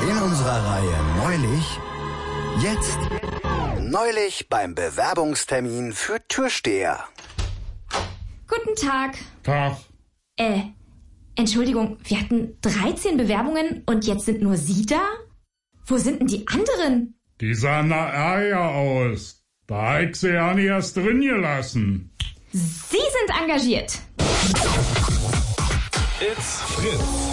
In unserer Reihe Neulich, jetzt neulich beim Bewerbungstermin für Türsteher. Guten Tag. Tag. Entschuldigung, wir hatten 13 Bewerbungen und jetzt sind nur Sie da? Wo sind denn die anderen? Die sahen nach Ärger aus. Da hab ich sie ja nicht erst drin gelassen. Sie sind engagiert. It's Fritz.